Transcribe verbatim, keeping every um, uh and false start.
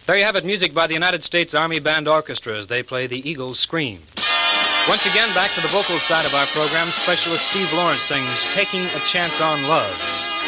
There you have it, music by the United States Army Band Orchestra as they play The Eagle's Scream. Once again, back to the vocal side of our program, specialist Steve Lawrence sings Taking a Chance on Love.